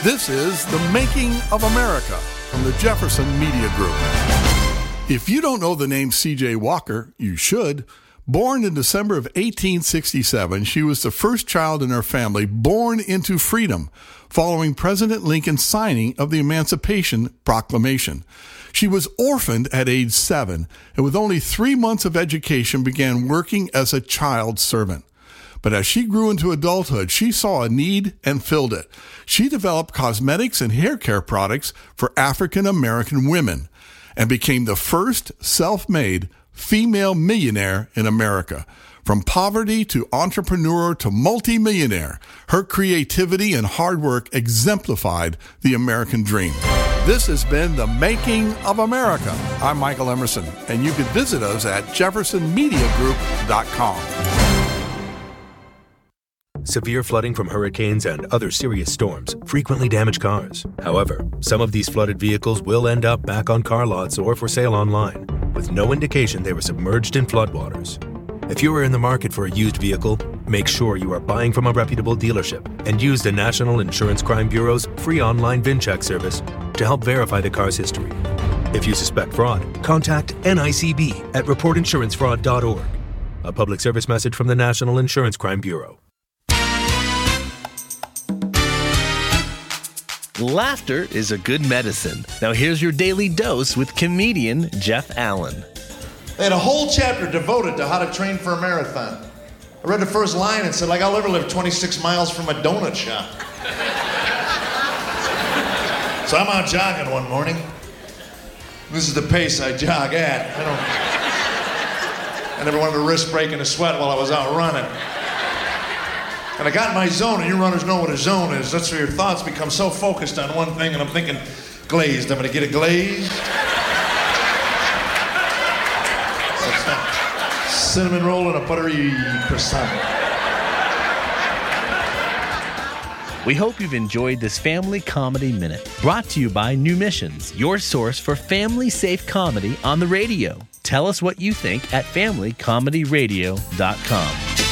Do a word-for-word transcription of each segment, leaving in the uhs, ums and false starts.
This is The Making of America from the Jefferson Media Group. If you don't know the name C J Walker, you should. Born in December of eighteen sixty-seven, she was the first child in her family born into freedom following President Lincoln's signing of the Emancipation Proclamation. She was orphaned at age seven and with only three months of education began working as a child servant. But as she grew into adulthood, she saw a need and filled it. She developed cosmetics and hair care products for African American women and became the first self-made female millionaire in America. From poverty to entrepreneur to multimillionaire, her creativity and hard work exemplified the American dream. This has been The Making of America. I'm Michael Emerson, and you can visit us at jefferson media group dot com. Severe flooding from hurricanes and other serious storms frequently damage cars. However, some of these flooded vehicles will end up back on car lots or for sale online, with no indication they were submerged in floodwaters. If you are in the market for a used vehicle, make sure you are buying from a reputable dealership and use the National Insurance Crime Bureau's free online VIN check service to help verify the car's history. If you suspect fraud, contact N I C B at report insurance fraud dot org. A public service message from the National Insurance Crime Bureau. Laughter is a good medicine. Now here's your daily dose with comedian Jeff Allen. They had a whole chapter devoted to how to train for a marathon. I read the first line and said, like, I'll ever live twenty-six miles from a donut shop. So I'm out jogging one morning. This is the pace I jog at. I don't... I never wanted to risk breaking a sweat while I was out running. And I got in my zone, and you runners know what a zone is. That's where your thoughts become so focused on one thing, and I'm thinking, glazed. I'm gonna get it glazed. Cinnamon roll and a buttery croissant. We hope you've enjoyed this Family Comedy Minute, brought to you by New Missions, your source for family-safe comedy on the radio. Tell us what you think at family comedy radio dot com.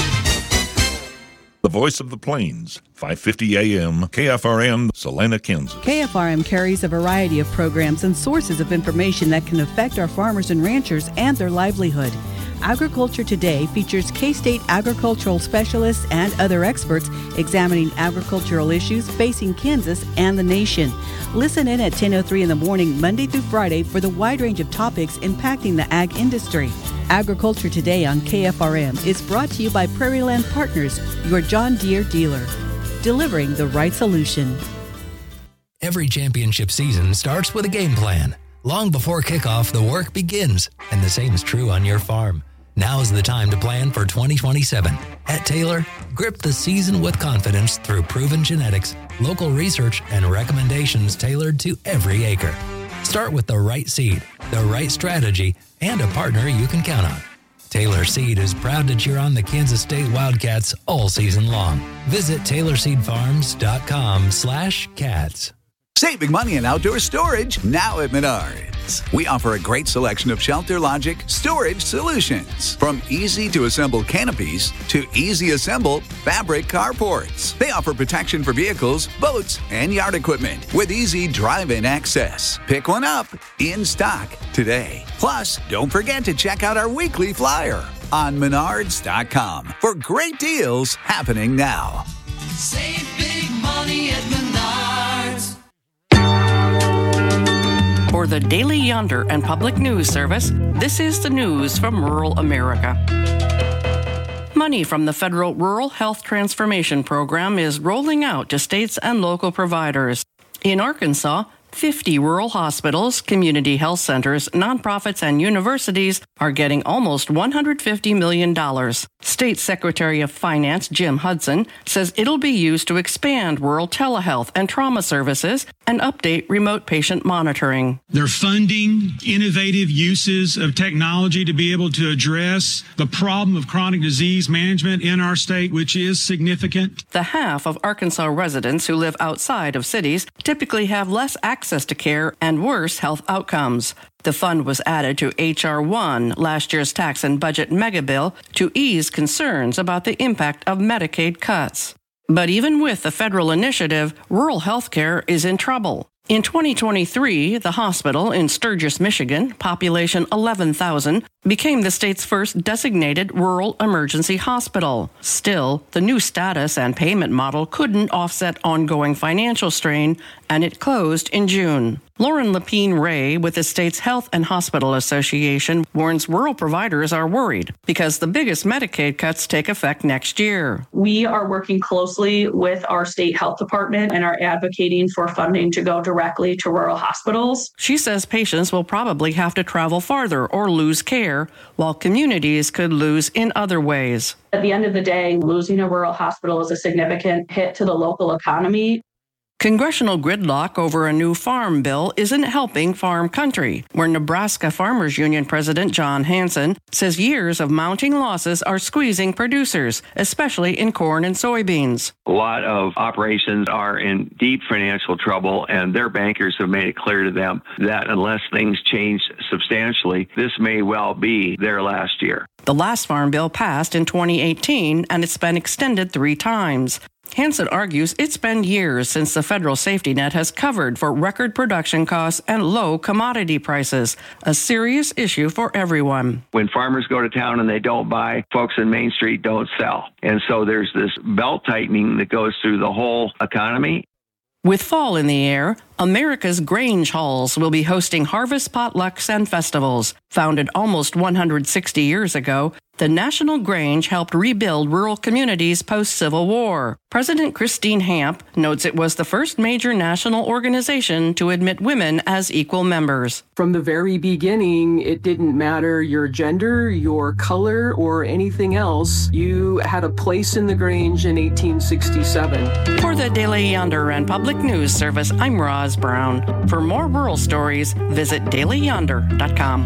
The Voice of the Plains, five fifty A M, K F R M, Salina, Kansas. K F R M carries a variety of programs and sources of information that can affect our farmers and ranchers and their livelihood. Agriculture Today features K-State agricultural specialists and other experts examining agricultural issues facing Kansas and the nation. Listen in at ten oh three in the morning, Monday through Friday, for the wide range of topics impacting the ag industry. Agriculture Today on K F R M is brought to you by Prairie Land Partners, your John Deere dealer, delivering the right solution. Every championship season starts with a game plan. Long before kickoff, the work begins, and the same is true on your farm. Now is the time to plan for twenty twenty-seven. At Taylor, grip the season with confidence through proven genetics, local research, and recommendations tailored to every acre. Start with the right seed, the right strategy, and a partner you can count on. Taylor Seed is proud to cheer on the Kansas State Wildcats all season long. Visit taylor seed farms dot com slash cats. Saving money in outdoor storage now at Menards. We offer a great selection of Shelter Logic storage solutions. From easy-to-assemble canopies to easy-assemble fabric carports. They offer protection for vehicles, boats, and yard equipment with easy drive-in access. Pick one up in stock today. Plus, don't forget to check out our weekly flyer on menards dot com for great deals happening now. Save big money at Menards. For the Daily Yonder and Public News Service, this is the news from rural America. Money from the Federal Rural Health Transformation Program is rolling out to states and local providers. In Arkansas, fifty rural hospitals, community health centers, nonprofits, and universities are getting almost one hundred fifty million dollars. State Secretary of Finance Jim Hudson says it'll be used to expand rural telehealth and trauma services and update remote patient monitoring. They're funding innovative uses of technology to be able to address the problem of chronic disease management in our state, which is significant. The half of Arkansas residents who live outside of cities typically have less access to care and worse health outcomes. The fund was added to H R one, last year's tax and budget megabill, to ease concerns about the impact of Medicaid cuts. But even with the federal initiative, rural health care is in trouble. In twenty twenty-three, the hospital in Sturgis, Michigan, population eleven thousand, became the state's first designated rural emergency hospital. Still, the new status and payment model couldn't offset ongoing financial strain, and it closed in June. Lauren Lepine Ray with the state's Health and Hospital Association warns rural providers are worried because the biggest Medicaid cuts take effect next year. We are working closely with our state health department and are advocating for funding to go directly to rural hospitals. She says patients will probably have to travel farther or lose care, while communities could lose in other ways. At the end of the day, losing a rural hospital is a significant hit to the local economy. Congressional gridlock over a new farm bill isn't helping farm country, where Nebraska Farmers Union President John Hanson says years of mounting losses are squeezing producers, especially in corn and soybeans. A lot of operations are in deep financial trouble, and their bankers have made it clear to them that unless things change substantially, this may well be their last year. The last farm bill passed in twenty eighteen, and it's been extended three times. Hansen argues it's been years since the federal safety net has covered for record production costs and low commodity prices, a serious issue for everyone. When farmers go to town and they don't buy, folks in Main Street don't sell. And so there's this belt tightening that goes through the whole economy. With fall in the air, America's Grange Halls will be hosting harvest potlucks and festivals. Founded almost one hundred sixty years ago, the National Grange helped rebuild rural communities post-Civil War. President Christine Hamp notes it was the first major national organization to admit women as equal members. From the very beginning, it didn't matter your gender, your color, or anything else. You had a place in the Grange in eighteen sixty-seven. For the Daily Yonder and Public News Service, I'm Roz Brown. For more rural stories, visit daily yonder dot com.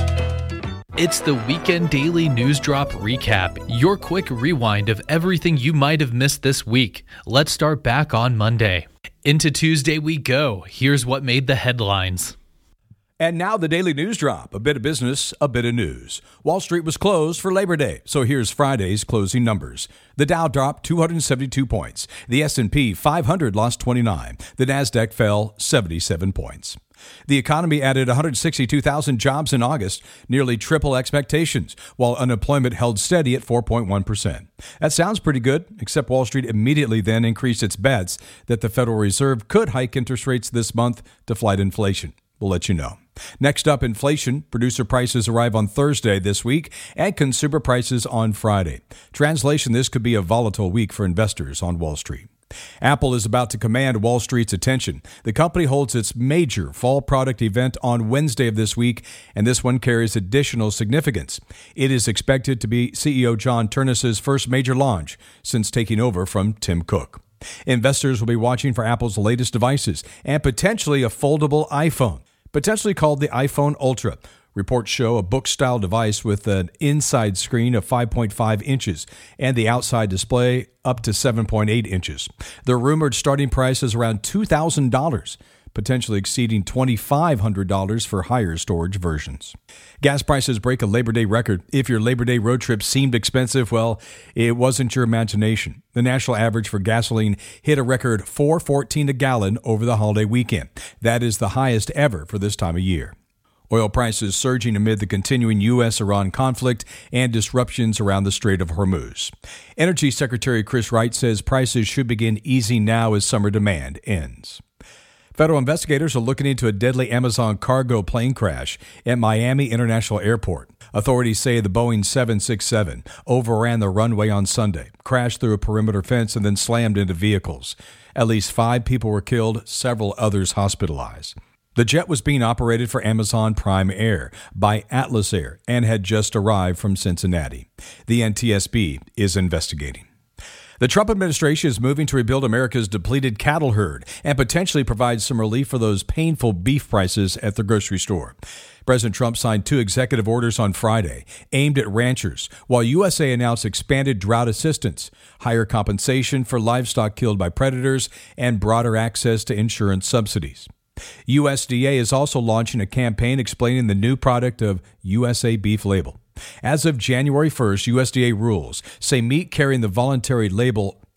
It's the Weekend Daily News Drop Recap, your quick rewind of everything you might have missed this week. Let's start back on Monday. Into Tuesday we go. Here's what made the headlines. And now the Daily News Drop, a bit of business, a bit of news. Wall Street was closed for Labor Day, so here's Friday's closing numbers. The Dow dropped two hundred seventy-two points. The S and P five hundred lost twenty-nine. The Nasdaq fell seventy-seven points. The economy added one hundred sixty-two thousand jobs in August, nearly triple expectations, while unemployment held steady at four point one percent. That sounds pretty good, except Wall Street immediately then increased its bets that the Federal Reserve could hike interest rates this month to fight inflation. We'll let you know. Next up, inflation. Producer prices arrive on Thursday this week and consumer prices on Friday. Translation, this could be a volatile week for investors on Wall Street. Apple is about to command Wall Street's attention. The company holds its major fall product event on Wednesday of this week, and this one carries additional significance. It is expected to be C E O John Ternus's first major launch since taking over from Tim Cook. Investors will be watching for Apple's latest devices and potentially a foldable iPhone, potentially called the iPhone Ultra. Reports show a book-style device with an inside screen of five point five inches and the outside display up to seven point eight inches. The rumored starting price is around two thousand dollars, potentially exceeding two thousand five hundred dollars for higher storage versions. Gas prices break a Labor Day record. If your Labor Day road trip seemed expensive, well, it wasn't your imagination. The national average for gasoline hit a record four dollars and fourteen cents a gallon over the holiday weekend. That is the highest ever for this time of year. Oil prices surging amid the continuing U S Iran conflict and disruptions around the Strait of Hormuz. Energy Secretary Chris Wright says prices should begin easing now as summer demand ends. Federal investigators are looking into a deadly Amazon cargo plane crash at Miami International Airport. Authorities say the Boeing seven sixty-seven overran the runway on Sunday, crashed through a perimeter fence, and then slammed into vehicles. At least five people were killed, several others hospitalized. The jet was being operated for Amazon Prime Air by Atlas Air and had just arrived from Cincinnati. The N T S B is investigating. The Trump administration is moving to rebuild America's depleted cattle herd and potentially provide some relief for those painful beef prices at the grocery store. President Trump signed two executive orders on Friday aimed at ranchers, while U S A announced expanded drought assistance, higher compensation for livestock killed by predators, and broader access to insurance subsidies. U S D A is also launching a campaign explaining the new product of U S A Beef Label. As of January first, U S D A rules say meat carrying the voluntary label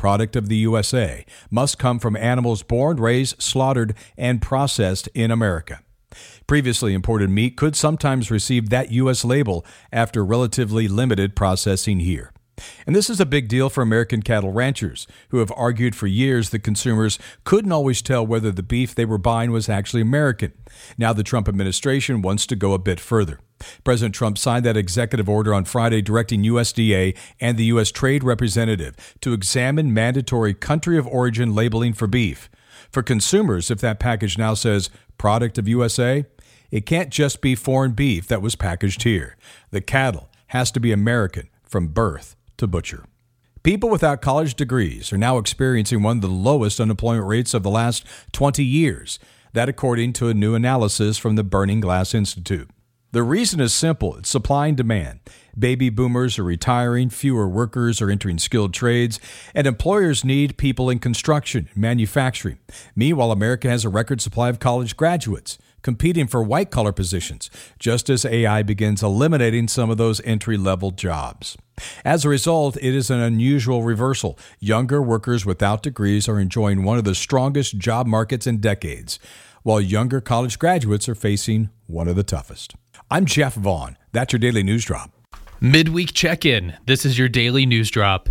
product of the U S A, must come from animals born, raised, slaughtered, and processed in America. Previously imported meat could sometimes receive that U S label after relatively limited processing here. And this is a big deal for American cattle ranchers, who have argued for years that consumers couldn't always tell whether the beef they were buying was actually American. Now the Trump administration wants to go a bit further. President Trump signed that executive order on Friday directing U S D A and the U S Trade Representative to examine mandatory country of origin labeling for beef. For consumers, if that package now says product of U S A, it can't just be foreign beef that was packaged here. The cattle has to be American from birth to butcher. People without college degrees are now experiencing one of the lowest unemployment rates of the last twenty years. That according to a new analysis from the Burning Glass Institute. The reason is simple. It's supply and demand. Baby boomers are retiring, fewer workers are entering skilled trades, and employers need people in construction and manufacturing. Meanwhile, America has a record supply of college graduates competing for white-collar positions, just as A I begins eliminating some of those entry-level jobs. As a result, it is an unusual reversal. Younger workers without degrees are enjoying one of the strongest job markets in decades, while younger college graduates are facing one of the toughest. I'm Jeff Vaughn. That's your Daily News Drop. Midweek check-in. This is your Daily News Drop.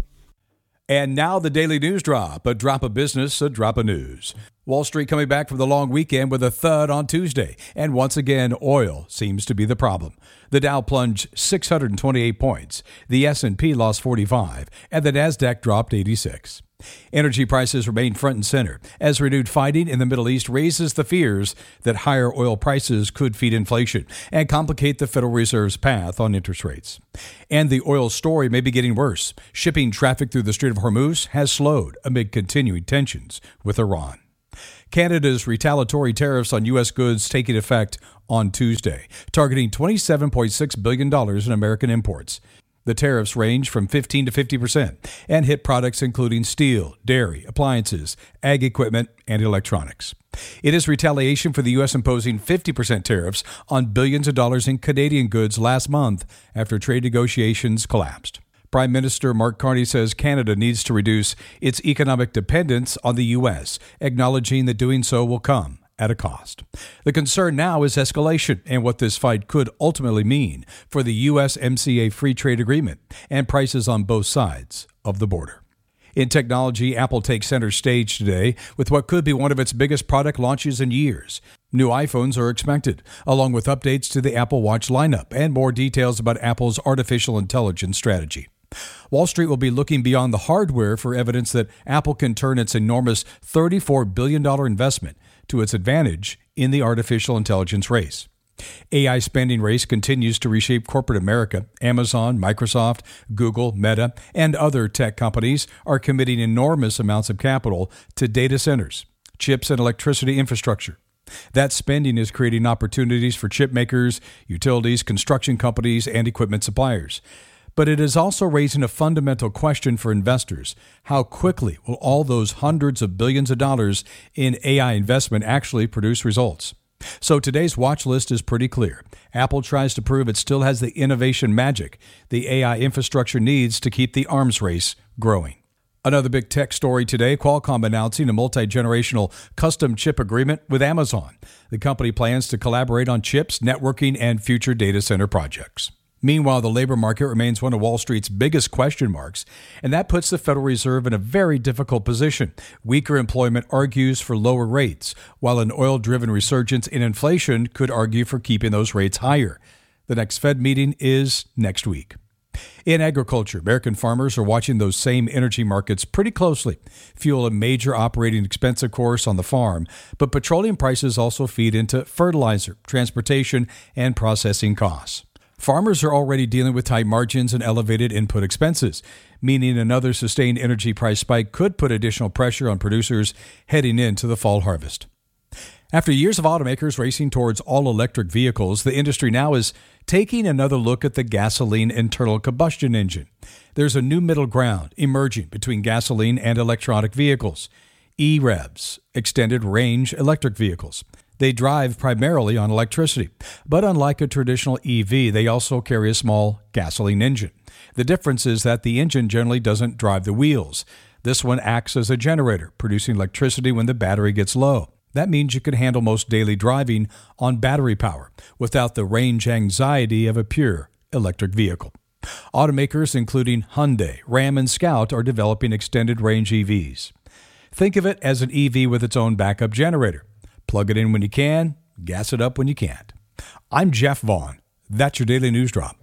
And now the Daily News Drop, a drop of business, a drop of news. Wall Street coming back from the long weekend with a thud on Tuesday. And once again, oil seems to be the problem. The Dow plunged six hundred twenty-eight points. The S and P lost forty-five, and the Nasdaq dropped eighty-six. Energy prices remain front and center as renewed fighting in the Middle East raises the fears that higher oil prices could feed inflation and complicate the Federal Reserve's path on interest rates. And the oil story may be getting worse. Shipping traffic through the Strait of Hormuz has slowed amid continuing tensions with Iran. Canada's retaliatory tariffs on U S goods taking effect on Tuesday, targeting twenty-seven point six billion dollars in American imports. The tariffs range from fifteen to fifty percent and hit products including steel, dairy, appliances, ag equipment, and electronics. It is retaliation for the U S imposing fifty percent tariffs on billions of dollars in Canadian goods last month after trade negotiations collapsed. Prime Minister Mark Carney says Canada needs to reduce its economic dependence on the U S, acknowledging that doing so will come at a cost. The concern now is escalation and what this fight could ultimately mean for the U S M C A free trade agreement and prices on both sides of the border. In technology, Apple takes center stage today with what could be one of its biggest product launches in years. New iPhones are expected, along with updates to the Apple Watch lineup and more details about Apple's artificial intelligence strategy. Wall Street will be looking beyond the hardware for evidence that Apple can turn its enormous thirty-four billion dollars investment to its advantage in the artificial intelligence race. A I spending race continues to reshape corporate America. Amazon, Microsoft, Google, Meta, and other tech companies are committing enormous amounts of capital to data centers, chips, and electricity infrastructure. That spending is creating opportunities for chip makers, utilities, construction companies, and equipment suppliers. But it is also raising a fundamental question for investors. How quickly will all those hundreds of billions of dollars in A I investment actually produce results? So today's watch list is pretty clear. Apple tries to prove it still has the innovation magic the A I infrastructure needs to keep the arms race growing. Another big tech story today, Qualcomm announcing a multi-generational custom chip agreement with Amazon. The company plans to collaborate on chips, networking, and future data center projects. Meanwhile, the labor market remains one of Wall Street's biggest question marks, and that puts the Federal Reserve in a very difficult position. Weaker employment argues for lower rates, while an oil-driven resurgence in inflation could argue for keeping those rates higher. The next Fed meeting is next week. In agriculture, American farmers are watching those same energy markets pretty closely. Fuel a major operating expense, of course, on the farm, but petroleum prices also feed into fertilizer, transportation, and processing costs. Farmers are already dealing with tight margins and elevated input expenses, meaning another sustained energy price spike could put additional pressure on producers heading into the fall harvest. After years of automakers racing towards all-electric vehicles, the industry now is taking another look at the gasoline internal combustion engine. There's a new middle ground emerging between gasoline and electronic vehicles, E R E Vs, extended range electric vehicles. They drive primarily on electricity, but unlike a traditional E V, they also carry a small gasoline engine. The difference is that the engine generally doesn't drive the wheels. This one acts as a generator, producing electricity when the battery gets low. That means you can handle most daily driving on battery power without the range anxiety of a pure electric vehicle. Automakers including Hyundai, Ram, and Scout are developing extended range E Vs. Think of it as an E V with its own backup generator. Plug it in when you can, gas it up when you can't. I'm Jeff Vaughn. That's your Daily News Drop.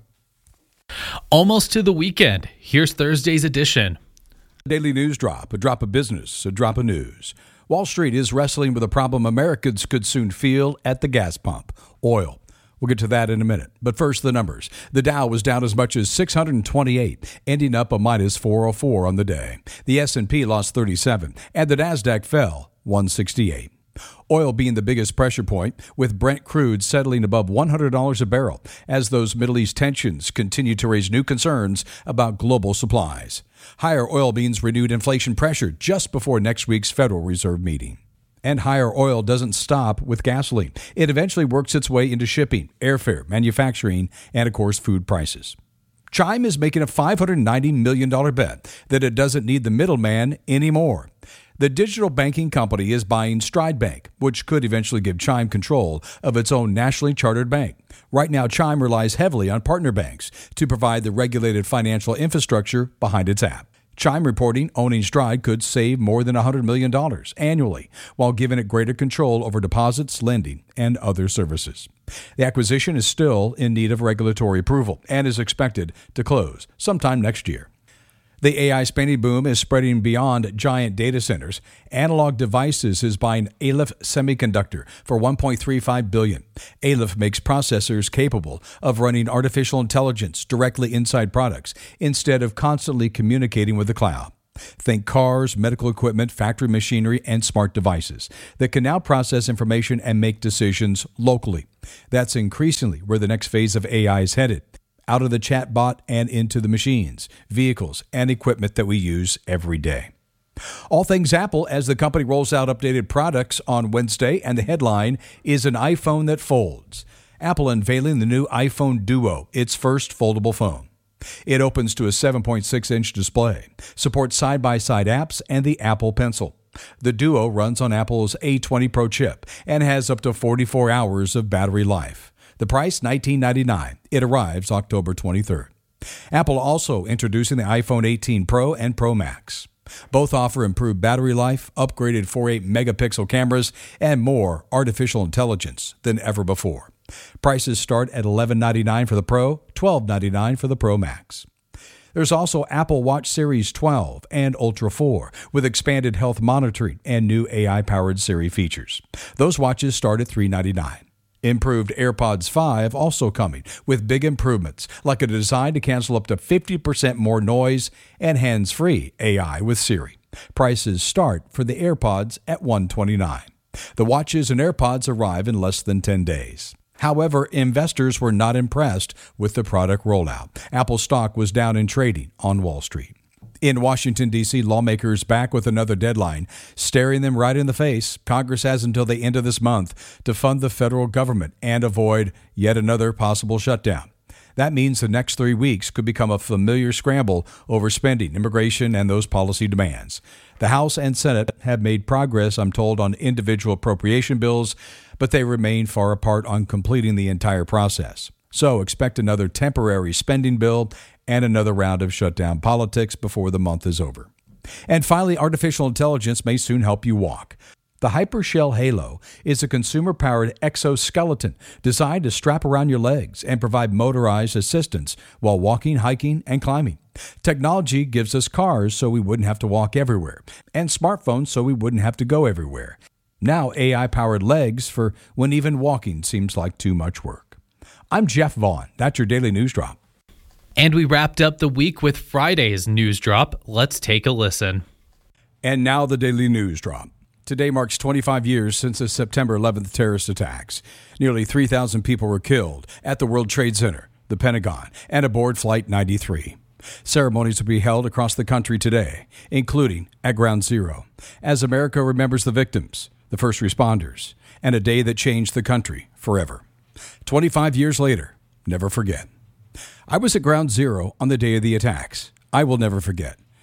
Almost to the weekend. Here's Thursday's edition. Daily News Drop, a drop of business, a drop of news. Wall Street is wrestling with a problem Americans could soon feel at the gas pump: oil. We'll get to that in a minute. But first, the numbers. The Dow was down as much as six hundred twenty-eight, ending up a minus four oh four on the day. The S and P lost thirty-seven, and the Nasdaq fell one sixty-eight. Oil being the biggest pressure point, with Brent crude settling above one hundred dollars a barrel as those Middle East tensions continue to raise new concerns about global supplies. Higher oil means renewed inflation pressure just before next week's Federal Reserve meeting. And higher oil doesn't stop with gasoline. It eventually works its way into shipping, airfare, manufacturing, and, of course, food prices. Chime is making a five hundred ninety million dollars bet that it doesn't need the middleman anymore. The digital banking company is buying Stride Bank, which could eventually give Chime control of its own nationally chartered bank. Right now, Chime relies heavily on partner banks to provide the regulated financial infrastructure behind its app. Chime reporting owning Stride could save more than one hundred million dollars annually, while giving it greater control over deposits, lending, and other services. The acquisition is still in need of regulatory approval and is expected to close sometime next year. The A I spending boom is spreading beyond giant data centers. Analog Devices is buying Aleph Semiconductor for one point three five billion dollars. Aleph makes processors capable of running artificial intelligence directly inside products instead of constantly communicating with the cloud. Think cars, medical equipment, factory machinery, and smart devices that can now process information and make decisions locally. That's increasingly where the next phase of A I is headed. Out of the chatbot and into the machines, vehicles, and equipment that we use every day. All things Apple as the company rolls out updated products on Wednesday, and the headline is an iPhone that folds. Apple unveiling the new iPhone Duo, its first foldable phone. It opens to a seven point six inch display, supports side-by-side apps, and the Apple Pencil. The Duo runs on Apple's A twenty Pro chip and has up to forty-four hours of battery life. The price, nineteen ninety-nine dollars. It arrives October twenty-third. Apple also introducing the iPhone eighteen Pro and Pro Max. Both offer improved battery life, upgraded forty-eight megapixel cameras, and more artificial intelligence than ever before. Prices start at eleven ninety-nine for the Pro, twelve ninety-nine for the Pro Max. There's also Apple Watch Series twelve and Ultra four with expanded health monitoring and new A I-powered Siri features. Those watches start at three ninety-nine. Improved AirPods five also coming with big improvements, like a design to cancel up to fifty percent more noise and hands-free A I with Siri. Prices start for the AirPods at one twenty-nine. The watches and AirPods arrive in less than ten days. However, investors were not impressed with the product rollout. Apple stock was down in trading on Wall Street. In Washington, D C, lawmakers back with another deadline, staring them right in the face. Congress has until the end of this month to fund the federal government and avoid yet another possible shutdown. That means the next three weeks could become a familiar scramble over spending, immigration, and those policy demands. The House and Senate have made progress, I'm told, on individual appropriation bills, but they remain far apart on completing the entire process. So expect another temporary spending bill and another round of shutdown politics before the month is over. And finally, artificial intelligence may soon help you walk. The Hypershell Halo is a consumer-powered exoskeleton designed to strap around your legs and provide motorized assistance while walking, hiking, and climbing. Technology gives us cars so we wouldn't have to walk everywhere, and smartphones so we wouldn't have to go everywhere. Now A I-powered legs for when even walking seems like too much work. I'm Jeff Vaughn. That's your Daily News Drop. And we wrapped up the week with Friday's News Drop. Let's take a listen. And now the Daily News Drop. Today marks twenty-five years since the September eleventh terrorist attacks. Nearly three thousand people were killed at the World Trade Center, the Pentagon, and aboard Flight ninety-three. Ceremonies will be held across the country today, including at Ground Zero, as America remembers the victims, the first responders, and a day that changed the country forever. twenty-five years later, never forget. I was at Ground Zero on the day of the attacks. I will never forget.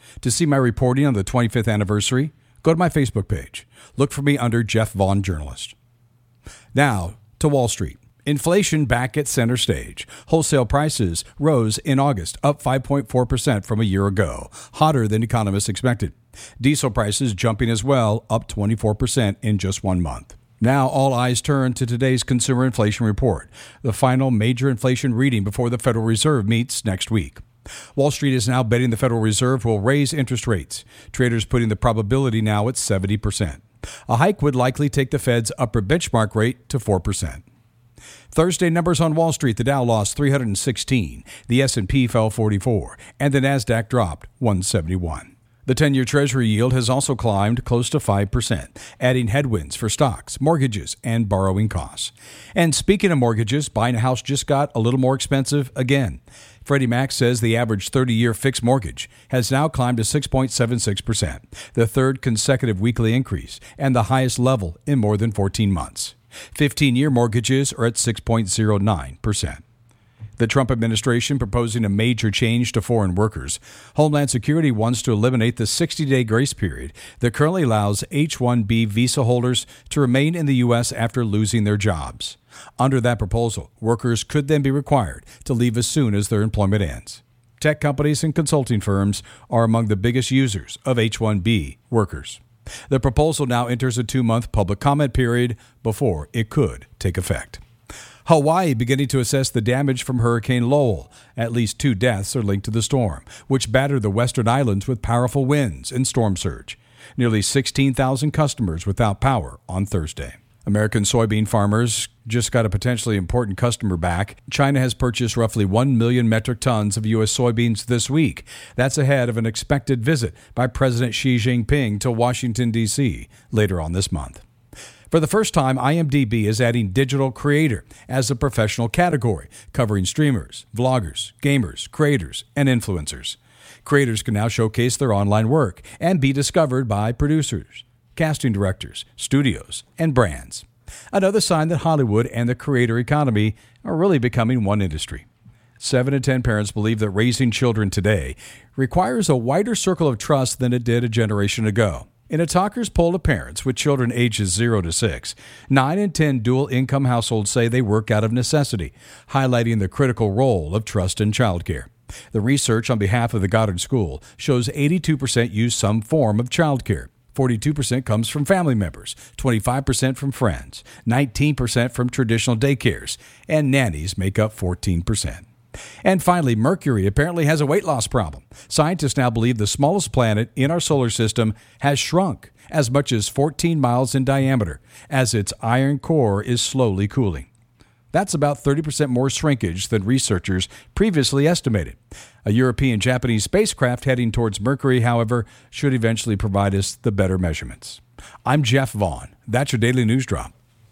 To see my reporting on the twenty-fifth anniversary, go to my Facebook page. Look for me under Jeff Vaughn Journalist. Now, to Wall Street. Inflation back at center stage. Wholesale prices rose in August, up five point four percent from a year ago, hotter than economists expected. Diesel prices jumping as well, up twenty-four percent in just one month. Now all eyes turn to today's consumer inflation report, the final major inflation reading before the Federal Reserve meets next week. Wall Street is now betting the Federal Reserve will raise interest rates. Traders putting the probability now at seventy percent. A hike would likely take the Fed's upper benchmark rate to four percent. Thursday numbers on Wall Street, the Dow lost three hundred sixteen, the S and P fell forty-four, and the Nasdaq dropped one seventy-one. The ten-year Treasury yield has also climbed close to five percent, adding headwinds for stocks, mortgages, and borrowing costs. And speaking of mortgages, buying a house just got a little more expensive again. Freddie Mac says the average thirty-year fixed mortgage has now climbed to six point seven six percent, the third consecutive weekly increase, and the highest level in more than fourteen months. fifteen-year mortgages are at six point zero nine percent. The Trump administration proposing a major change to foreign workers. Homeland Security wants to eliminate the sixty-day grace period that currently allows H one B visa holders to remain in the U S after losing their jobs. Under that proposal, workers could then be required to leave as soon as their employment ends. Tech companies and consulting firms are among the biggest users of H one B workers. The proposal now enters a two-month public comment period before it could take effect. Hawaii beginning to assess the damage from Hurricane Lowell. At least two deaths are linked to the storm, which battered the western islands with powerful winds and storm surge. Nearly sixteen thousand customers without power on Thursday. American soybean farmers just got a potentially important customer back. China has purchased roughly one million metric tons of U S soybeans this week. That's ahead of an expected visit by President Xi Jinping to Washington, D C later on this month. For the first time, I M D B is adding digital creator as a professional category, covering streamers, vloggers, gamers, creators, and influencers. Creators can now showcase their online work and be discovered by producers, casting directors, studios, and brands. Another sign that Hollywood and the creator economy are really becoming one industry. Seven in ten parents believe that raising children today requires a wider circle of trust than it did a generation ago. In a Talkers poll of parents with children ages zero to six, nine in ten dual-income households say they work out of necessity, highlighting the critical role of trust in childcare. The research on behalf of the Goddard School shows eighty-two percent use some form of childcare. forty-two percent comes from family members, twenty-five percent from friends, nineteen percent from traditional daycares, and nannies make up fourteen percent. And finally, Mercury apparently has a weight loss problem. Scientists now believe the smallest planet in our solar system has shrunk as much as fourteen miles in diameter as its iron core is slowly cooling. That's about thirty percent more shrinkage than researchers previously estimated. A European-Japanese spacecraft heading towards Mercury, however, should eventually provide us the better measurements. I'm Jeff Vaughn. That's your Daily News Drop.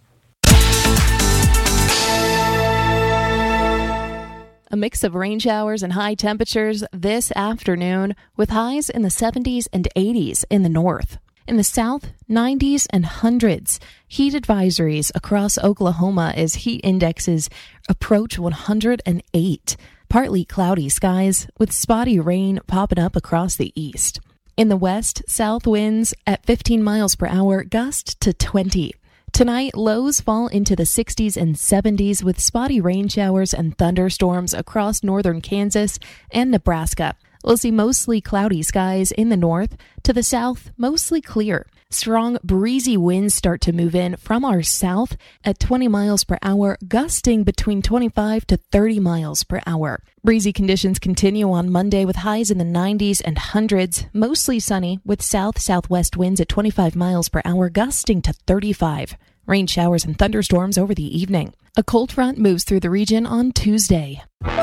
A mix of rain showers and high temperatures this afternoon, with highs in the seventies and eighties in the north. In the south, nineties and hundreds. Heat advisories across Oklahoma as heat indexes approach one hundred eight. Partly cloudy skies with spotty rain popping up across the east. In the west, south winds at fifteen miles per hour, gust to twenty. Tonight, lows fall into the sixties and seventies with spotty rain showers and thunderstorms across northern Kansas and Nebraska. We'll see mostly cloudy skies in the north. To the south, mostly clear. Strong, breezy winds start to move in from our south at twenty miles per hour, gusting between twenty-five to thirty miles per hour. Breezy conditions continue on Monday with highs in the nineties and hundreds, mostly sunny with south-southwest winds at twenty-five miles per hour, gusting to thirty-five. Rain showers and thunderstorms over the evening. A cold front moves through the region on Tuesday.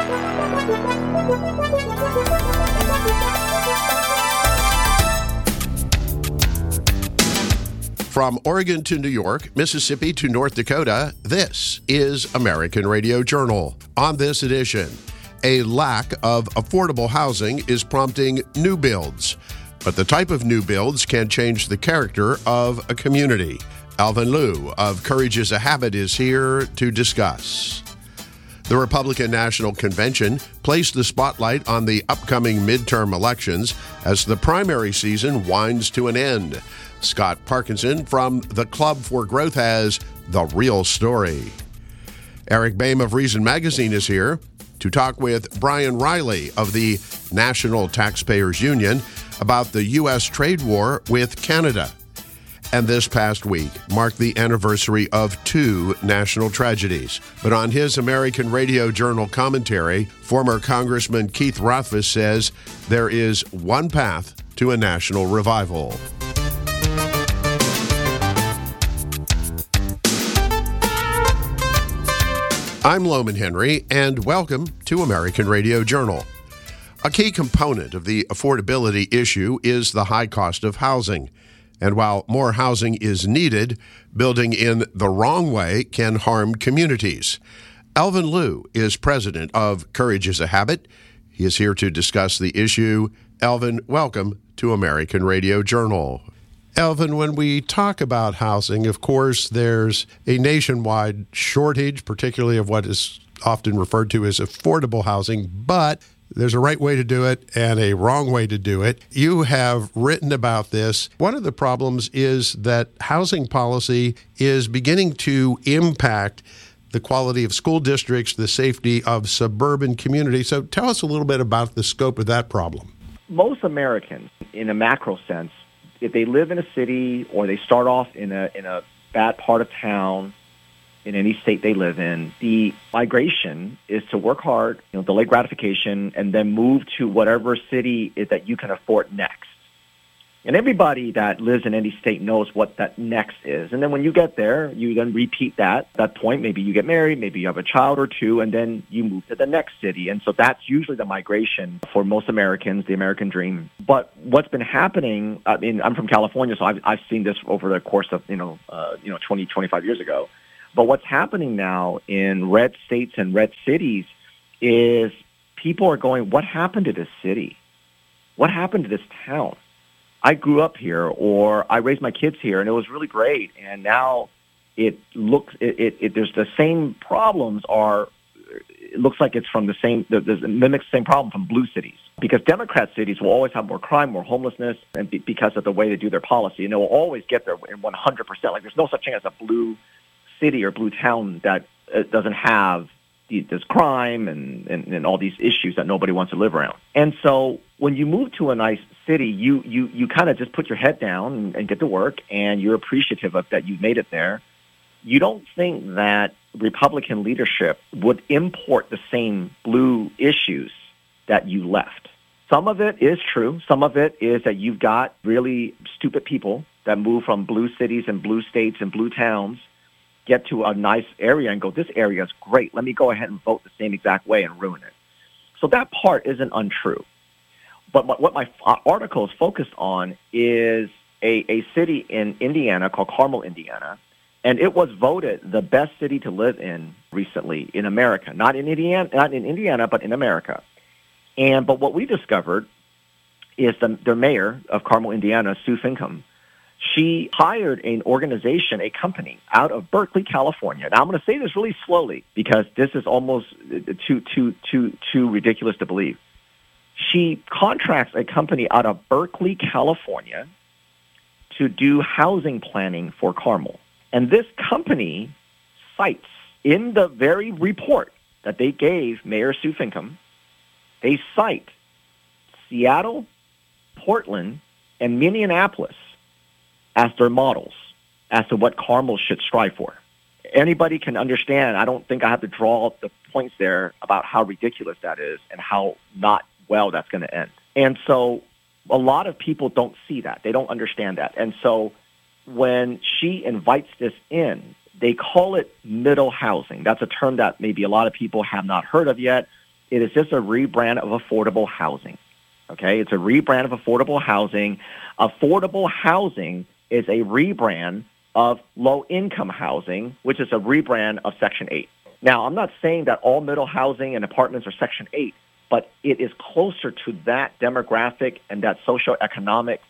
From Oregon to New York, Mississippi to North Dakota, this is American Radio Journal. On this edition, a lack of affordable housing is prompting new builds, but the type of new builds can change the character of a community. Alvin Liu of Courage is a Habit is here to discuss. The Republican National Convention placed the spotlight on the upcoming midterm elections as the primary season winds to an end. Scott Parkinson from the Club for Growth has the real story. Eric Boehm of Reason Magazine is here to talk with Brian Riley of the National Taxpayers Union about the U S trade war with Canada. And this past week marked the anniversary of two national tragedies. But on his American Radio Journal commentary, former Congressman Keith Rothfuss says there is one path to a national revival. I'm Loman Henry, and welcome to American Radio Journal. A key component of the affordability issue is the high cost of housing. And while more housing is needed, building in the wrong way can harm communities. Alvin Liu is president of Courage is a Habit. He is here to discuss the issue. Alvin, welcome to American Radio Journal. Alvin, when we talk about housing, of course, there's a nationwide shortage, particularly of what is often referred to as affordable housing, but there's a right way to do it and a wrong way to do it. You have written about this. One of the problems is that housing policy is beginning to impact the quality of school districts, the safety of suburban communities. So tell us a little bit about the scope of that problem. Most Americans, in a macro sense, if they live in a city or they start off in a in a bad part of town, in any state they live in, the migration is to work hard, you know, delay gratification, and then move to whatever city is that you can afford next. And everybody that lives in any state knows what that next is. And then when you get there, you then repeat that, that point. Maybe you get married, maybe you have a child or two, and then you move to the next city. And so that's usually the migration for most Americans, the American dream. But what's been happening, I mean, I'm from California, so I've, I've seen this over the course of, you know, uh, you know, twenty, twenty-five years ago. But what's happening now in red states and red cities is people are going, what happened to this city? What happened to this town? I grew up here, or I raised my kids here, and it was really great. And now it looks, it, it, it there's the same problems are, it looks like it's from the same, it mimics the same problem from blue cities. Because Democrat cities will always have more crime, more homelessness, and be, because of the way they do their policy. And they will always get there in one hundred percent. Like there's no such thing as a blue city or blue town that uh, doesn't have the, this crime and, and, and all these issues that nobody wants to live around. And so when you move to a nice city, you you, you kind of just put your head down and, and get to work, and you're appreciative of that you've made it there. You don't think that Republican leadership would import the same blue issues that you left. Some of it is true. Some of it is that you've got really stupid people that move from blue cities and blue states and blue towns, get to a nice area and go, this area is great. Let me go ahead and vote the same exact way and ruin it. So that part isn't untrue. But what my article is focused on is a, a city in Indiana called Carmel, Indiana, and it was voted the best city to live in recently in America. Not in Indiana, not in Indiana, but in America. And but what we discovered is the, the mayor of Carmel, Indiana, Sue Finkam. She hired an organization, a company, out of Berkeley, California. Now, I'm going to say this really slowly because this is almost too, too, too, too ridiculous to believe. She contracts a company out of Berkeley, California, to do housing planning for Carmel. And this company cites in the very report that they gave Mayor Sue Finkam, they cite Seattle, Portland, and Minneapolis as their models as to what Carmel should strive for. Anybody can understand. I don't think I have to draw the points there about how ridiculous that is and how not well that's going to end. And so a lot of people don't see that. They don't understand that. And so when she invites this in, they call it middle housing. That's a term that maybe a lot of people have not heard of yet. It is just a rebrand of affordable housing. Okay? It's a rebrand of affordable housing. Affordable housing is a rebrand of low-income housing, which is a rebrand of Section eight. Now, I'm not saying that all middle housing and apartments are Section eight, but it is closer to that demographic and that socioeconomic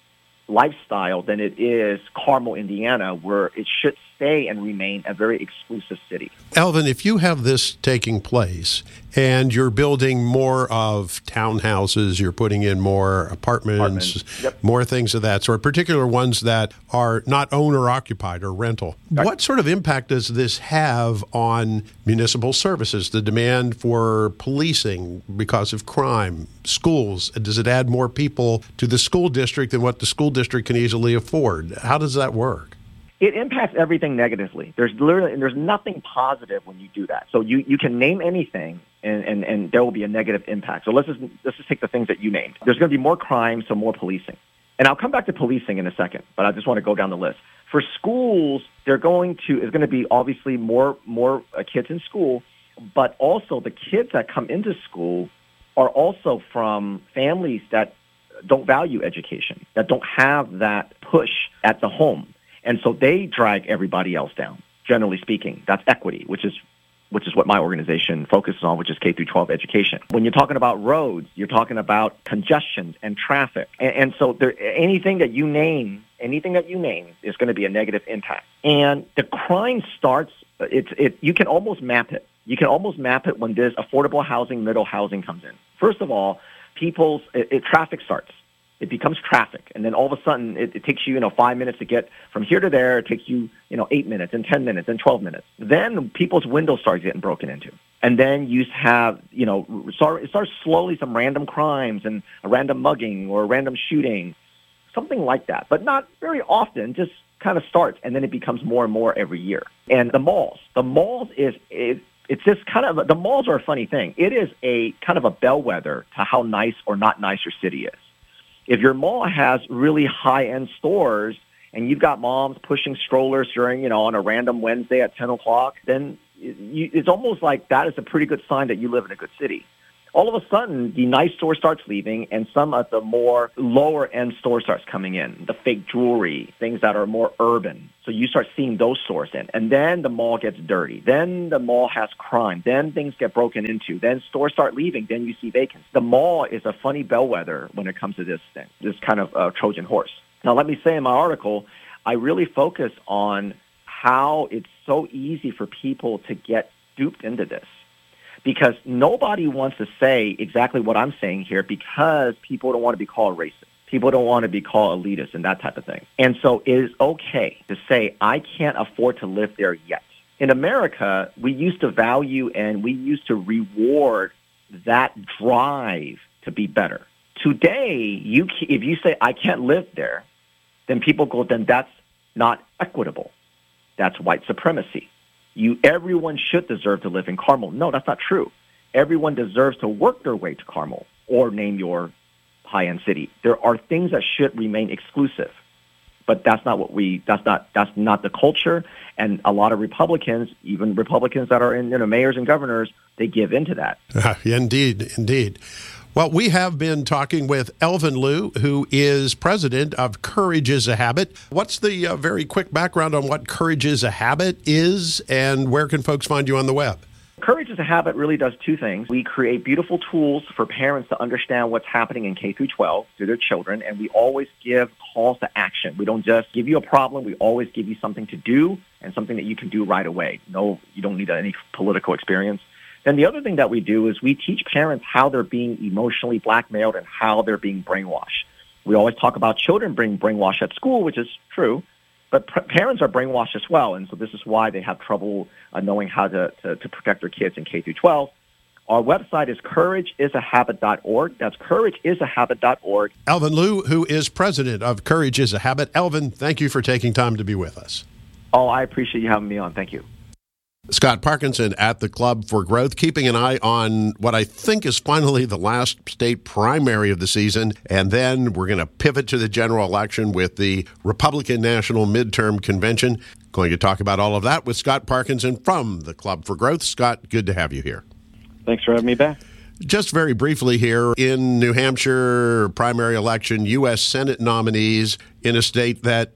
lifestyle than it is Carmel, Indiana, where it should stay and remain a very exclusive city. Elvin, if you have this taking place and you're building more of townhouses, you're putting in more apartments, Apartments, yep. more things of that sort, particular ones that are not owner-occupied or rental, Right. what sort of impact does this have on municipal services, the demand for policing because of crime, schools? Does it add more people to the school district than what the school district can easily afford? How does that work? It impacts everything negatively. There's literally there's nothing positive when you do that. So you, you can name anything, and, and, and there will be a negative impact. So let's just let's just take the things that you named. There's going to be more crime, so more policing. And I'll come back to policing in a second, but I just want to go down the list. For schools, they're going to is going to be obviously more more uh, kids in school, but also the kids that come into school are also from families that don't value education, that don't have that push at the home. And so they drag everybody else down, generally speaking. That's equity, which is which is what my organization focuses on, which is K through twelve education. When you're talking about roads, you're talking about congestion and traffic. And, and so there, anything that you name, anything that you name is going to be a negative impact. And the crime starts, it's, it, you can almost map it. You can almost map it when this affordable housing, middle housing comes in. First of all, people's, it, it, traffic starts. It becomes traffic, and then all of a sudden, it, it takes you, you know, five minutes to get from here to there. It takes you, you know, eight minutes, and ten minutes, and twelve minutes. Then people's windows start getting broken into, and then you have, you know, start, it starts slowly some random crimes and a random mugging or a random shooting, something like that, but not very often. Just kind of starts, and then it becomes more and more every year. And the malls, the malls is it, it's just kind of the malls are a funny thing. It is a kind of a bellwether to how nice or not nice your city is. If your mall has really high-end stores and you've got moms pushing strollers during, you know, on a random Wednesday at ten o'clock, then you, it's almost like that is a pretty good sign that you live in a good city. All of a sudden, the nice store starts leaving, and some of the more lower-end store starts coming in, the fake jewelry, things that are more urban. So you start seeing those stores in. And then the mall gets dirty. Then the mall has crime. Then things get broken into. Then stores start leaving. Then you see vacancy. The mall is a funny bellwether when it comes to this thing, this kind of uh, Trojan horse. Now, let me say in my article, I really focus on how it's so easy for people to get duped into this. Because nobody wants to say exactly what I'm saying here because people don't want to be called racist. People don't want to be called elitist and that type of thing. And so it is okay to say, I can't afford to live there yet. In America, we used to value and we used to reward that drive to be better. Today, you if you say, I can't live there, then people go, then that's not equitable. That's white supremacy. You, everyone should deserve to live in Carmel. No, that's not true. Everyone deserves to work their way to Carmel or name your high-end city. There are things that should remain exclusive, but that's not what we. That's not. That's not the culture. And a lot of Republicans, even Republicans that are in, you know, mayors and governors, they give into that. Uh, indeed, indeed. Well, we have been talking with Elvin Liu, who is president of Courage is a Habit. What's the uh, very quick background on what Courage is a Habit is, and where can folks find you on the web? Courage is a Habit really does two things. We create beautiful tools for parents to understand what's happening in K through twelve to their children, and we always give calls to action. We don't just give you a problem. We always give you something to do and something that you can do right away. No, you don't need any political experience. Then the other thing that we do is we teach parents how they're being emotionally blackmailed and how they're being brainwashed. We always talk about children being brainwashed at school, which is true, but pr- parents are brainwashed as well, and so this is why they have trouble uh, knowing how to, to, to protect their kids in K through twelve. Our website is courage is a habit dot org. That's courage is a habit dot org. Elvin Liu, who is president of Courage is a Habit. Elvin, thank you for taking time to be with us. Oh, I appreciate you having me on. Thank you. Scott Parkinson at the Club for Growth, keeping an eye on what I think is finally the last state primary of the season, and then we're going to pivot to the general election with the Republican National Midterm Convention. Going to talk about all of that with Scott Parkinson from the Club for Growth. Scott, good to have you here. Thanks for having me back. Just very briefly here, in New Hampshire primary election, U S Senate nominees in a state that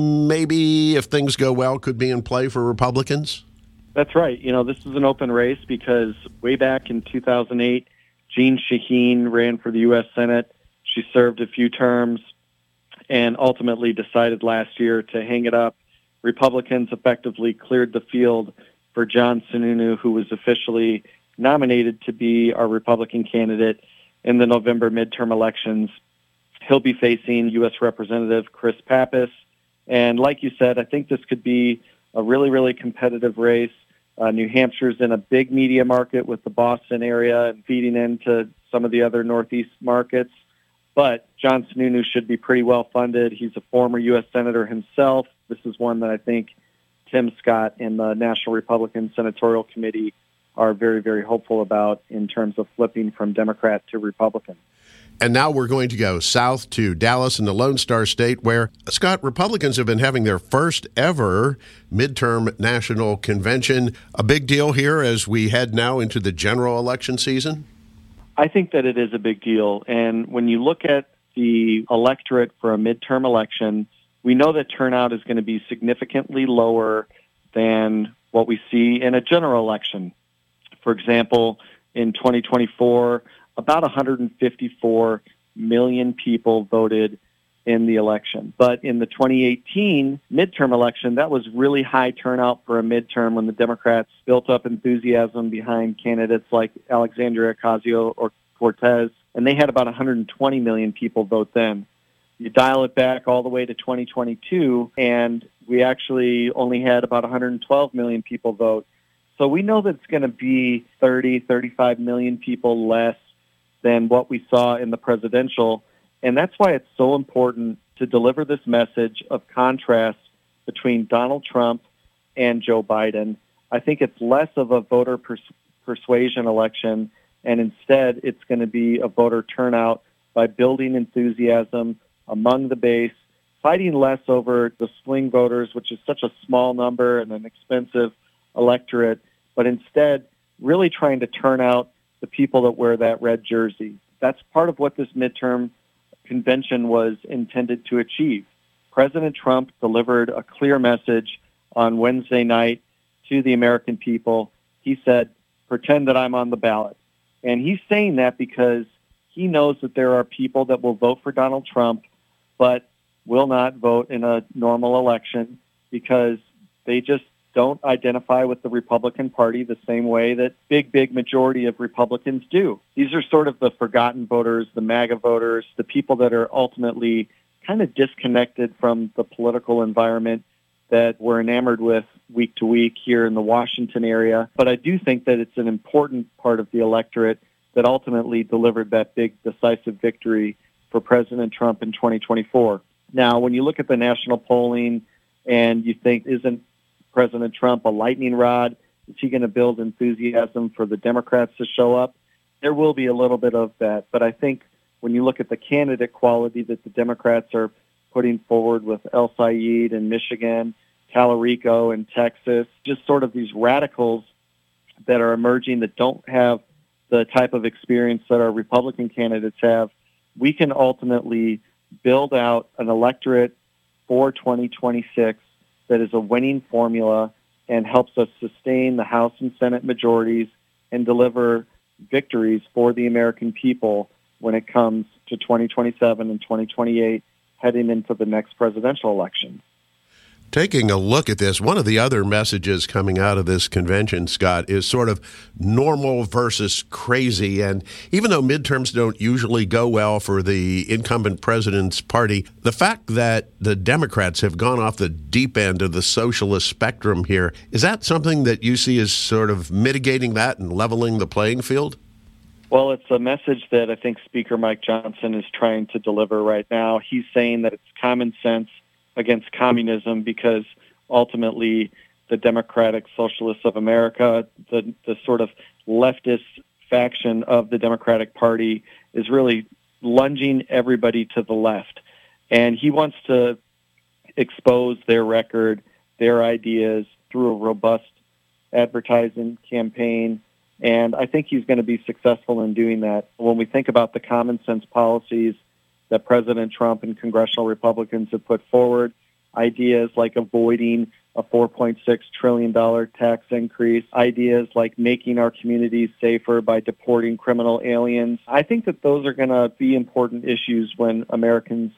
maybe, if things go well, could be in play for Republicans? That's right. You know, this is an open race because way back in two thousand eight, Jeanne Shaheen ran for the U S Senate. She served a few terms, and ultimately decided last year to hang it up. Republicans effectively cleared the field for John Sununu, who was officially nominated to be our Republican candidate in the November midterm elections. He'll be facing U S Representative Chris Pappas. And like you said, I think this could be a really, really competitive race. Uh, New Hampshire's in a big media market with the Boston area and feeding into some of the other Northeast markets. But John Sununu should be pretty well funded. He's a former U S Senator himself. This is one that I think Tim Scott and the National Republican Senatorial Committee are very, very hopeful about in terms of flipping from Democrat to Republican. And now we're going to go south to Dallas in the Lone Star State, where, Scott, Republicans have been having their first ever midterm national convention. A big deal here as we head now into the general election season? I think that it is a big deal. And when you look at the electorate for a midterm election, we know that turnout is going to be significantly lower than what we see in a general election. For example, in twenty twenty-four, about one hundred fifty-four million people voted in the election. But in the twenty eighteen midterm election, that was really high turnout for a midterm when the Democrats built up enthusiasm behind candidates like Alexandria Ocasio-Cortez, and they had about one hundred twenty million people vote then. You dial it back all the way to twenty twenty-two, and we actually only had about one hundred twelve million people vote. So we know that it's going to be thirty, thirty-five million people less than what we saw in the presidential. And that's why it's so important to deliver this message of contrast between Donald Trump and Joe Biden. I think it's less of a voter pers- persuasion election, and instead it's going to be a voter turnout by building enthusiasm among the base, fighting less over the swing voters, which is such a small number and an expensive electorate, but instead really trying to turn out the people that wear that red jersey. That's part of what this midterm convention was intended to achieve. President Trump delivered a clear message on Wednesday night to the American people. He said, pretend that I'm on the ballot. And he's saying that because he knows that there are people that will vote for Donald Trump but will not vote in a normal election because they just don't identify with the Republican Party the same way that big, big majority of Republicans do. These are sort of the forgotten voters, the MAGA voters, the people that are ultimately kind of disconnected from the political environment that we're enamored with week to week here in the Washington area. But I do think that it's an important part of the electorate that ultimately delivered that big decisive victory for President Trump in twenty twenty-four. Now, when you look at the national polling and you think, isn't President Trump a lightning rod? Is he going to build enthusiasm for the Democrats to show up? There will be a little bit of that. But I think when you look at the candidate quality that the Democrats are putting forward with El Sayed in Michigan, Talarico in Texas, just sort of these radicals that are emerging that don't have the type of experience that our Republican candidates have, we can ultimately build out an electorate for twenty twenty-six that is a winning formula and helps us sustain the House and Senate majorities and deliver victories for the American people when it comes to twenty twenty-seven and twenty twenty-eight, heading into the next presidential election. Taking a look at this, one of the other messages coming out of this convention, Scott, is sort of normal versus crazy. And even though midterms don't usually go well for the incumbent president's party, the fact that the Democrats have gone off the deep end of the socialist spectrum here, is that something that you see as sort of mitigating that and leveling the playing field? Well, it's a message that I think Speaker Mike Johnson is trying to deliver right now. He's saying that it's common sense against communism because ultimately the Democratic Socialists of America, the, the sort of leftist faction of the Democratic Party, is really lunging everybody to the left. And he wants to expose their record, their ideas through a robust advertising campaign. And I think he's going to be successful in doing that. When we think about the common sense policies that President Trump and congressional Republicans have put forward, ideas like avoiding a four point six trillion dollars tax increase, ideas like making our communities safer by deporting criminal aliens. I think that those are going to be important issues when Americans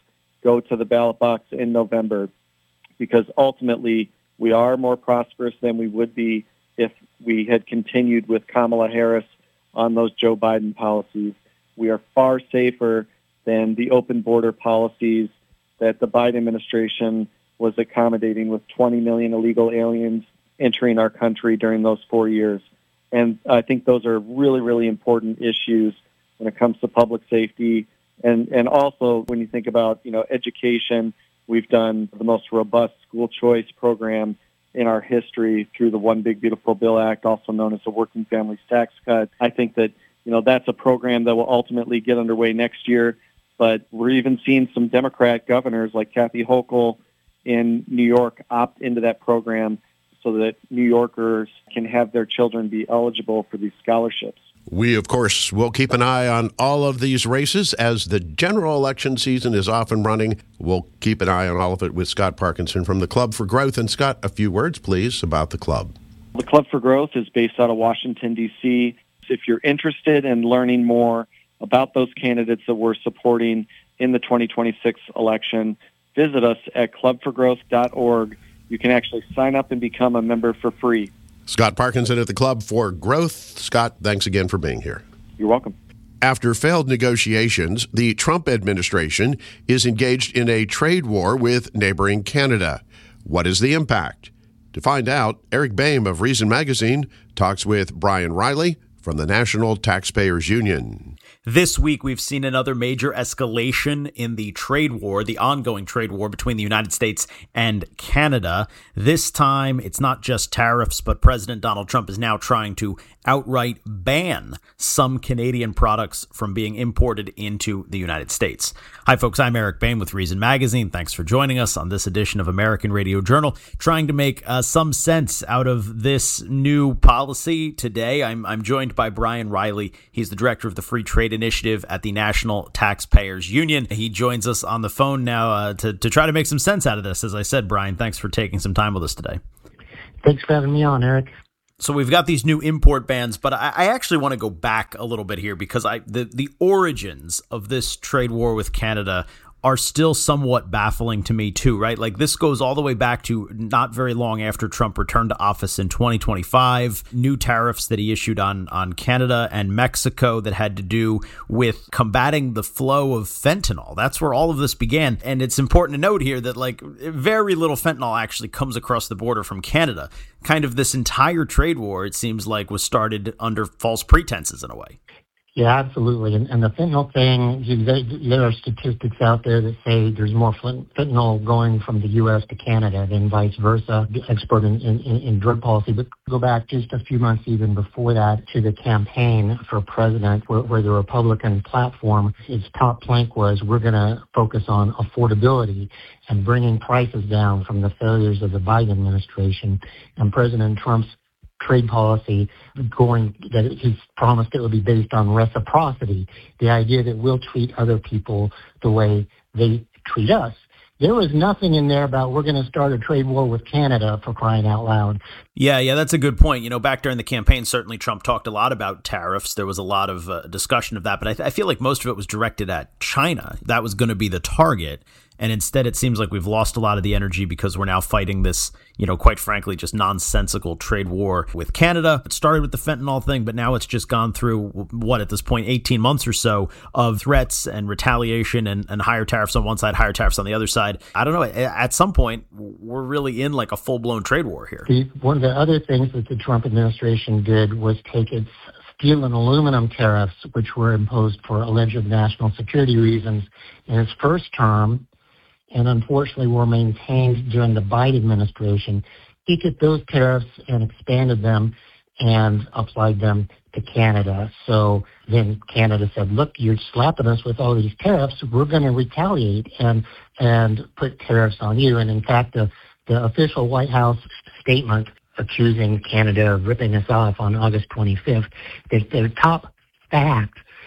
go to the ballot box in November, because ultimately we are more prosperous than we would be if we had continued with Kamala Harris on those Joe Biden policies. We are far safer than the open border policies that the Biden administration was accommodating, with twenty million illegal aliens entering our country during those four years. And I think those are really, really important issues when it comes to public safety. And, and also when you think about, you know, education, we've done the most robust school choice program in our history through the One Big Beautiful Bill Act, also known as the Working Families Tax Cut. I think that, you know, that's a program that will ultimately get underway next year. But we're even seeing some Democrat governors like Kathy Hochul in New York opt into that program so that New Yorkers can have their children be eligible for these scholarships. We, of course, will keep an eye on all of these races as the general election season is off and running. We'll keep an eye on all of it with Scott Parkinson from the Club for Growth. And Scott, a few words, please, about the club. The Club for Growth is based out of Washington, D C If you're interested in learning more about those candidates that we're supporting in the twenty twenty-six election, visit us at club for growth dot org. You can actually sign up and become a member for free. Scott Parkinson at the Club for Growth. Scott, thanks again for being here. You're welcome. After failed negotiations, the Trump administration is engaged in a trade war with neighboring Canada. What is the impact? To find out, Eric Boehm of Reason Magazine talks with Brian Riley from the National Taxpayers Union. This week, we've seen another major escalation in the trade war, the ongoing trade war between the United States and Canada. This time, it's not just tariffs, but President Donald Trump is now trying to outright ban some Canadian products from being imported into the United States. Hi, folks. I'm Eric Boehm with Reason Magazine. Thanks for joining us on this edition of American Radio Journal, trying to make uh, some sense out of this new policy today. I'm, I'm joined by Brian Riley. He's the director of the Free Trade Initiative at the National Taxpayers Union. He joins us on the phone now uh, to, to try to make some sense out of this. As I said, Brian, thanks for taking some time with us today. Thanks for having me on, Eric. So we've got these new import bans, but I, I actually want to go back a little bit here because I the, the origins of this trade war with Canada are still somewhat baffling to me too, right? Like this goes all the way back to not very long after Trump returned to office in twenty twenty-five, new tariffs that he issued on, on Canada and Mexico that had to do with combating the flow of fentanyl. That's where all of this began. And it's important to note here that like very little fentanyl actually comes across the border from Canada. Kind of this entire trade war, it seems like, was started under false pretenses in a way. Yeah, absolutely. And, and the fentanyl thing, there, there are statistics out there that say there's more fentanyl going from the U S to Canada than vice versa, the expert in, in, in drug policy. But go back just a few months even before that to the campaign for president where, where the Republican platform, its top plank was, we're going to focus on affordability and bringing prices down from the failures of the Biden administration. And President Trump's trade policy going that he's promised it would be based on reciprocity, the idea that we'll treat other people the way they treat us. There was nothing in there about we're going to start a trade war with Canada, for crying out loud. Yeah, yeah, that's a good point. You know, back during the campaign, certainly Trump talked a lot about tariffs. There was a lot of uh, discussion of that, but I, th- I feel like most of it was directed at China. That was going to be the target. And instead, it seems like we've lost a lot of the energy because we're now fighting this, you know, quite frankly, just nonsensical trade war with Canada. It started with the fentanyl thing, but now it's just gone through, what, at this point, eighteen months or so of threats and retaliation and, and higher tariffs on one side, higher tariffs on the other side. I don't know. At some point, we're really in like a full-blown trade war here. The, one of the other things that the Trump administration did was take its steel and aluminum tariffs, which were imposed for alleged national security reasons in his first term, and unfortunately were maintained during the Biden administration. He took those tariffs and expanded them and applied them to Canada. So then Canada said, look, you're slapping us with all these tariffs. We're going to retaliate and and put tariffs on you. And in fact, the, the official White House statement accusing Canada of ripping us off on August twenty-fifth, their, their top fact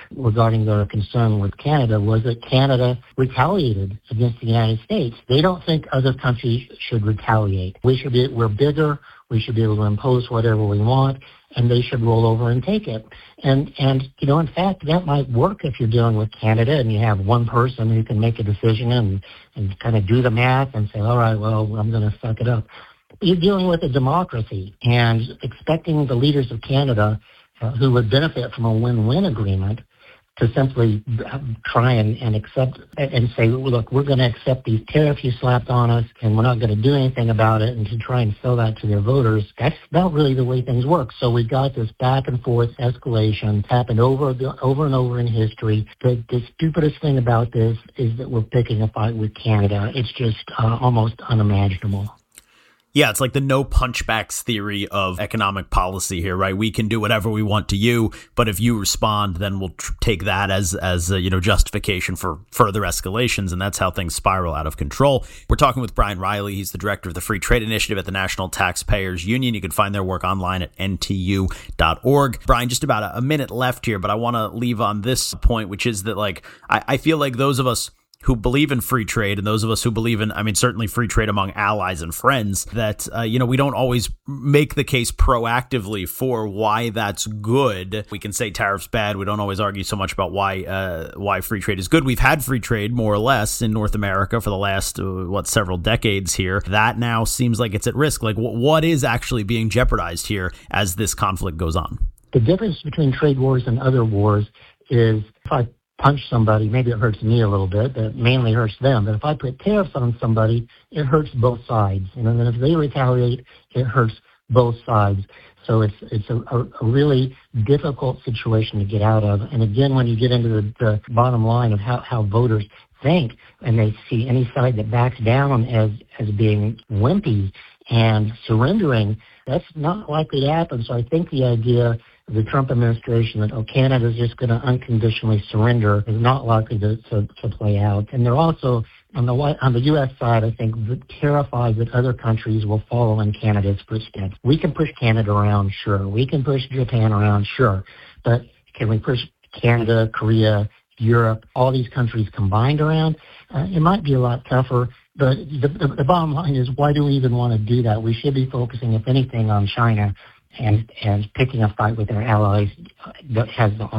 regarding their concern with Canada was that Canada retaliated against the United States. They don't think other countries should retaliate. We should be, we're bigger. We should be able to impose whatever we want, and they should roll over and take it. And, and you know, in fact, that might work if you're dealing with Canada and you have one person who can make a decision and, and kind of do the math and say, all right, well, I'm going to suck it up. You're dealing with a democracy, and expecting the leaders of Canada, uh, who would benefit from a win-win agreement, to simply try and, and accept and say, well, look, we're going to accept these tariffs you slapped on us, and we're not going to do anything about it, and to try and sell that to their voters, that's not really the way things work. So we've got this back and forth escalation. It's happened over, over and over in history. The, the stupidest thing about this is that we're picking a fight with Canada. It's just uh, almost unimaginable. Yeah, it's like the no punchbacks theory of economic policy here, right? We can do whatever we want to you, but if you respond, then we'll tr- take that as as a, you know, justification for further escalations, and that's how things spiral out of control. We're talking with Brian Riley. He's the director of the Free Trade Initiative at the National Taxpayers Union. You can find their work online at N T U dot org. Brian, just about a, a minute left here, but I want to leave on this point, which is that, like, I, I feel like those of us who believe in free trade, and those of us who believe in, I mean, certainly free trade among allies and friends, that, uh, you know, we don't always make the case proactively for why that's good. We can say tariffs bad. We don't always argue so much about why uh, why free trade is good. We've had free trade, more or less, in North America for the last, uh, what, several decades here. That now seems like it's at risk. Like, w- what is actually being jeopardized here as this conflict goes on? The difference between trade wars and other wars is, if I punch somebody, maybe it hurts me a little bit, but it mainly hurts them. But if I put tariffs on somebody, it hurts both sides. You know, and then if they retaliate, it hurts both sides. So it's it's a, a, a really difficult situation to get out of. And again, when you get into the, the bottom line of how, how voters think, and they see any side that backs down as as being wimpy and surrendering, that's not likely to happen. So I think the idea of the Trump administration that, oh, Canada's just going to unconditionally surrender is not likely to, to, to play out. And they're also, on the on the U S side, I think, terrified that other countries will follow in Canada's footsteps. We can push Canada around, sure. We can push Japan around, sure. But can we push Canada, Korea, Europe, all these countries combined around? Uh, it might be a lot tougher. But the, the, the bottom line is, why do we even want to do that? We should be focusing, if anything, on China and, and picking a fight with our allies that has the